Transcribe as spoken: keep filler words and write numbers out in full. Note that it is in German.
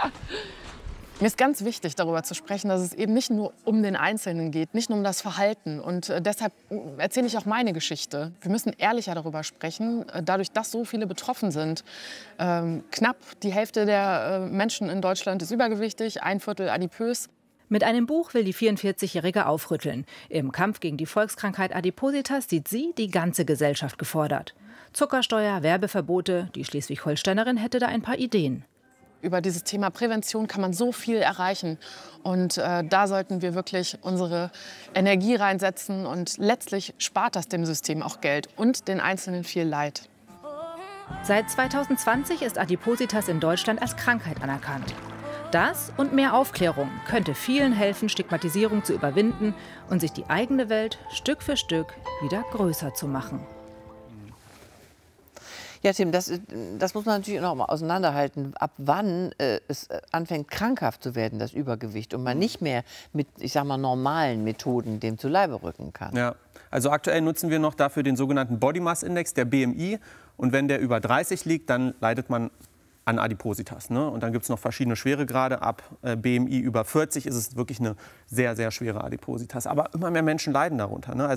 Mir ist ganz wichtig, darüber zu sprechen, dass es eben nicht nur um den Einzelnen geht, nicht nur um das Verhalten. Und äh, deshalb erzähle ich auch meine Geschichte. Wir müssen ehrlicher darüber sprechen, äh, dadurch, dass so viele betroffen sind. Ähm, knapp die Hälfte der äh, Menschen in Deutschland ist übergewichtig, ein Viertel adipös. Mit einem Buch will die vierundvierzigjährige aufrütteln. Im Kampf gegen die Volkskrankheit Adipositas sieht sie die ganze Gesellschaft gefordert. Zuckersteuer, Werbeverbote, die Schleswig-Holsteinerin hätte da ein paar Ideen. Über dieses Thema Prävention kann man so viel erreichen. Und äh, da sollten wir wirklich unsere Energie reinsetzen. Und letztlich spart das dem System auch Geld und den Einzelnen viel Leid. Seit zweitausendzwanzig ist Adipositas in Deutschland als Krankheit anerkannt. Das und mehr Aufklärung könnte vielen helfen, Stigmatisierung zu überwinden und sich die eigene Welt Stück für Stück wieder größer zu machen. Ja, Tim, das, das muss man natürlich noch mal auseinanderhalten, ab wann äh, es anfängt krankhaft zu werden, das Übergewicht, und man nicht mehr mit, ich sag mal, normalen Methoden dem zu Leibe rücken kann. Ja, also aktuell nutzen wir noch dafür den sogenannten Body Mass Index, der B M I. Und wenn der über dreißig liegt, dann leidet man an Adipositas. Ne? Und dann gibt es noch verschiedene Schweregrade. Ab äh, B M I über vierzig ist es wirklich eine sehr, sehr schwere Adipositas. Aber immer mehr Menschen leiden darunter. Ne? Also